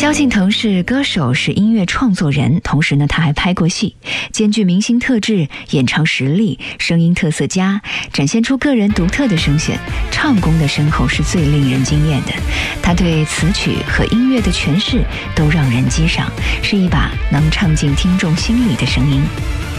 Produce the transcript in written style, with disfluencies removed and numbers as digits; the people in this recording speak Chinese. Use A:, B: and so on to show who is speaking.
A: 萧敬腾是歌手，是音乐创作人，同时呢，他还拍过戏，兼具明星特质、演唱实力、声音特色佳，展现出个人独特的声线，唱功的深厚是最令人惊艳的。他对词曲和音乐的诠释都让人激赏，是一把能唱进听众心里的声音。